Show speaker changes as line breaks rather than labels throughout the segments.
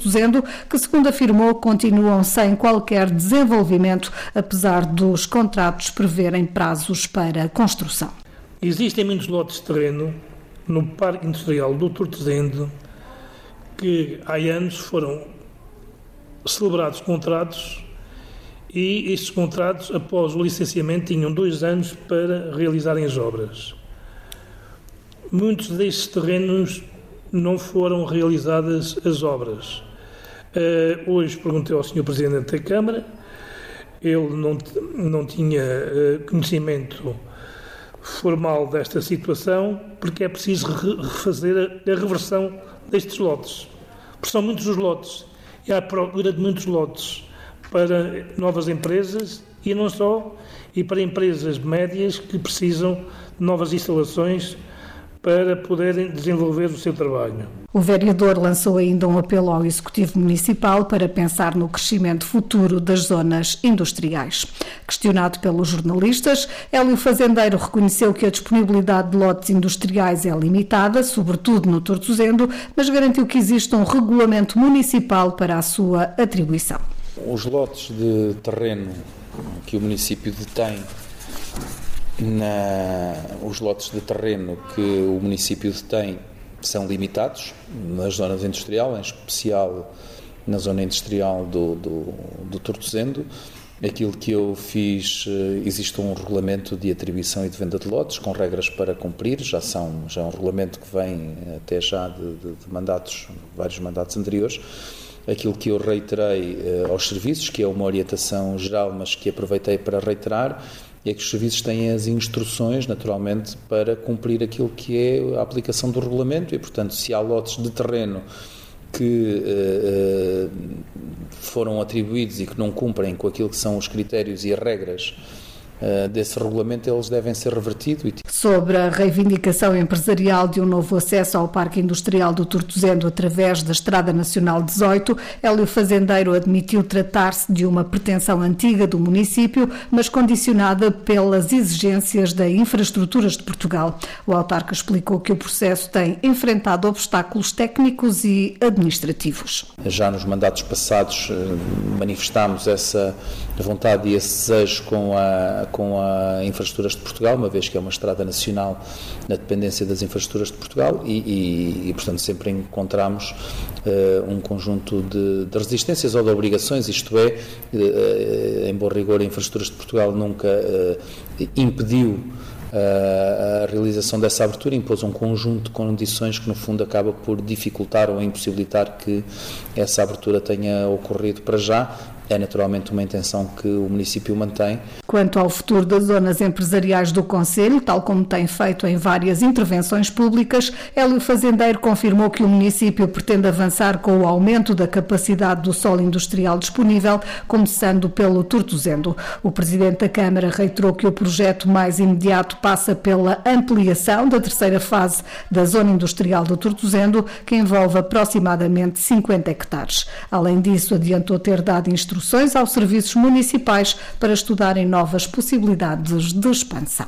Tortozendo, que, segundo afirmou, continuam sem qualquer desenvolvimento, apesar dos contratos preverem prazos para construção.
Existem muitos lotes de terreno no Parque Industrial do Tortozendo que há anos foram celebrados contratos e estes contratos, após o licenciamento, tinham 2 anos para realizarem as obras. Muitos destes terrenos não foram realizadas as obras. Hoje perguntei ao Sr. Presidente da Câmara, ele não tinha conhecimento formal desta situação, porque é preciso refazer a reversão destes lotes. Porque são muitos os lotes, e há procura de muitos lotes para novas empresas, e não só, e para empresas médias que precisam de novas instalações para poderem desenvolver o seu trabalho.
O vereador lançou ainda um apelo ao Executivo Municipal para pensar no crescimento futuro das zonas industriais. Questionado pelos jornalistas, Hélio Fazendeiro reconheceu que a disponibilidade de lotes industriais é limitada, sobretudo no Tortozendo, mas garantiu que existe um regulamento municipal para a sua atribuição.
Os lotes de terreno que o município detém, os lotes de terreno que o município detém são limitados nas zonas industriais, em especial na zona industrial do Tortozendo. Aquilo que eu fiz, existe um regulamento de atribuição e de venda de lotes, com regras para cumprir, já é um regulamento que vem até já de vários mandatos anteriores. Aquilo que eu reiterei aos serviços, que é uma orientação geral, mas que aproveitei para reiterar, é que os serviços têm as instruções, naturalmente, para cumprir aquilo que é a aplicação do regulamento e, portanto, se há lotes de terreno que foram atribuídos e que não cumprem com aquilo que são os critérios e as regras desse regulamento, eles devem ser revertidos.
Sobre a reivindicação empresarial de um novo acesso ao Parque Industrial do Tortozendo através da Estrada Nacional 18, Hélio Fazendeiro admitiu tratar-se de uma pretensão antiga do município, mas condicionada pelas exigências da Infraestruturas de Portugal. O autarca explicou que o processo tem enfrentado obstáculos técnicos e administrativos.
Já nos mandatos passados manifestámos essa vontade e esse desejo com a Infraestruturas de Portugal, uma vez que é uma estrada nacional na dependência das Infraestruturas de Portugal e portanto, sempre encontramos um conjunto de resistências ou de obrigações, isto é, em bom rigor, a Infraestruturas de Portugal nunca impediu a realização dessa abertura, impôs um conjunto de condições que no fundo acaba por dificultar ou impossibilitar que essa abertura tenha ocorrido para já. É naturalmente uma intenção que o município mantém.
Quanto ao futuro das zonas empresariais do concelho, tal como tem feito em várias intervenções públicas, Hélio Fazendeiro confirmou que o município pretende avançar com o aumento da capacidade do solo industrial disponível, começando pelo Tortozendo. O presidente da Câmara reiterou que o projeto mais imediato passa pela ampliação da terceira fase da zona industrial do Tortozendo, que envolve aproximadamente 50 hectares. Além disso, adiantou ter dado instruções aos serviços municipais para estudarem novas possibilidades de expansão.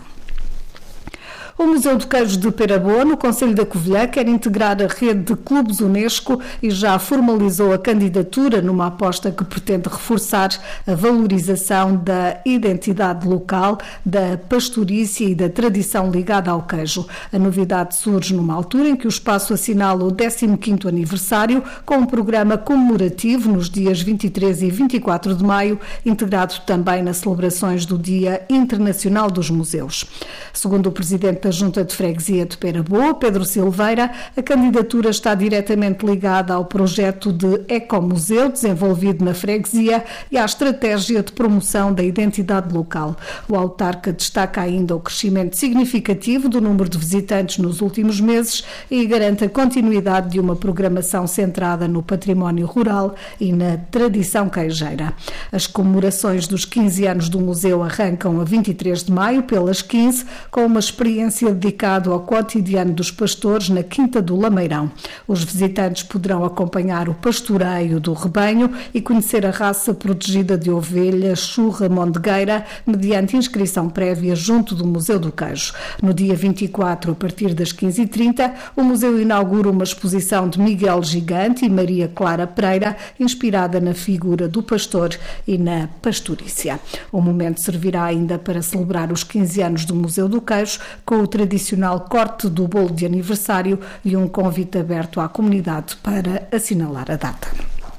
O Museu do Queijo de Peraboa, no concelho da Covilhã, quer integrar a rede de clubes Unesco e já formalizou a candidatura numa aposta que pretende reforçar a valorização da identidade local, da pastorícia e da tradição ligada ao queijo. A novidade surge numa altura em que o espaço assinala o 15º aniversário, com um programa comemorativo nos dias 23 e 24 de maio, integrado também nas celebrações do Dia Internacional dos Museus. Segundo o presidente da Junta de Freguesia de Peraboa, Pedro Silveira, a candidatura está diretamente ligada ao projeto de ecomuseu desenvolvido na freguesia e à estratégia de promoção da identidade local. O autarca destaca ainda o crescimento significativo do número de visitantes nos últimos meses e garante a continuidade de uma programação centrada no património rural e na tradição queijeira. As comemorações dos 15 anos do museu arrancam a 23 de maio, pelas 15, com uma experiência experiência dedicado ao cotidiano dos pastores na Quinta do Lameirão. Os visitantes poderão acompanhar o pastoreio do rebanho e conhecer a raça protegida de ovelhas churra mondegueira mediante inscrição prévia junto do Museu do Queijo. No dia 24, a partir das 15h30, o museu inaugura uma exposição de Miguel Gigante e Maria Clara Pereira, inspirada na figura do pastor e na pastorícia. O momento servirá ainda para celebrar os 15 anos do Museu do Queijo, com o tradicional corte do bolo de aniversário e um convite aberto à comunidade para assinalar a data.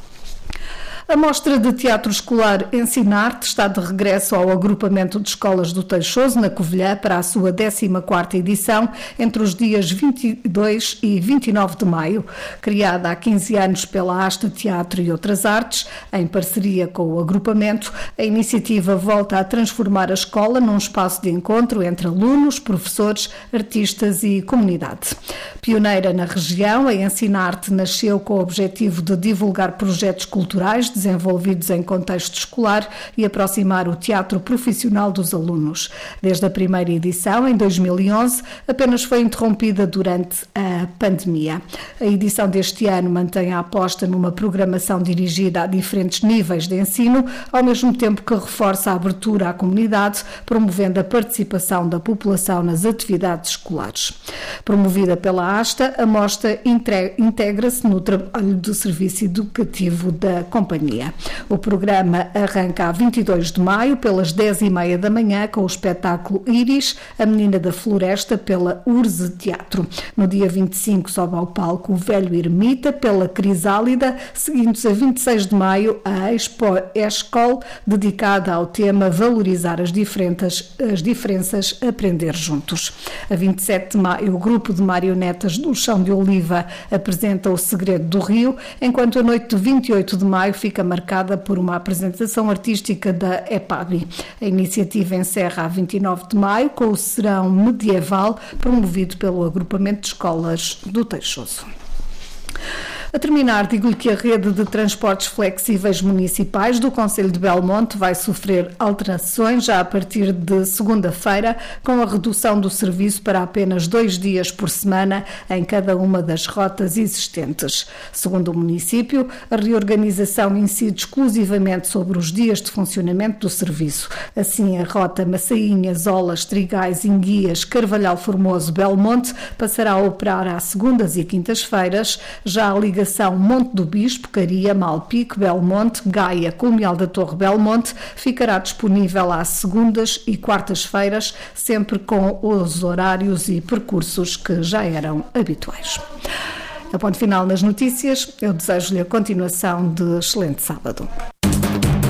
A Mostra de Teatro Escolar Ensinarte está de regresso ao agrupamento de escolas do Teixoso, na Covilhã, para a sua 14ª edição, entre os dias 22 e 29 de maio. Criada há 15 anos pela Asta Teatro e Outras Artes, em parceria com o agrupamento, a iniciativa volta a transformar a escola num espaço de encontro entre alunos, professores, artistas e comunidade. Pioneira na região, a Ensinarte nasceu com o objetivo de divulgar projetos culturais desenvolvidos em contexto escolar e aproximar o teatro profissional dos alunos. Desde a primeira edição, em 2011, apenas foi interrompida durante a pandemia. A edição deste ano mantém a aposta numa programação dirigida a diferentes níveis de ensino, ao mesmo tempo que reforça a abertura à comunidade, promovendo a participação da população nas atividades escolares. Promovida pela ASTA, a mostra integra-se no trabalho do serviço educativo da companhia. O programa arranca a 22 de maio, pelas 10h30 da manhã, com o espetáculo Íris, a Menina da Floresta, pela Urze Teatro. No dia 25 sobe ao palco o Velho Ermita, pela Crisálida, seguindo-se a 26 de maio a Expo Escol, dedicada ao tema Valorizar as diferenças, aprender juntos. A 27 de maio, o grupo de marionetas do Chão de Oliva apresenta O Segredo do Rio, enquanto a noite de 28 de maio fica marcada por uma apresentação artística da EPABI. A iniciativa encerra a 29 de maio com o Serão Medieval, promovido pelo agrupamento de escolas do Teixoso. A terminar, digo-lhe que a rede de transportes flexíveis municipais do Concelho de Belmonte vai sofrer alterações já a partir de segunda-feira, com a redução do serviço para apenas 2 dias por semana em cada uma das rotas existentes. Segundo o município, a reorganização incide exclusivamente sobre os dias de funcionamento do serviço. Assim, a rota Massainhas, Olas, Trigais, Enguias, Carvalhal Formoso, Belmonte passará a operar às segundas e quintas-feiras, já a ligação Monte do Bispo, Caria, Malpique, Belmonte, Gaia, Colmeal da Torre, Belmonte ficará disponível às segundas e quartas-feiras, sempre com os horários e percursos que já eram habituais. A ponto final nas notícias, eu desejo-lhe a continuação de excelente sábado.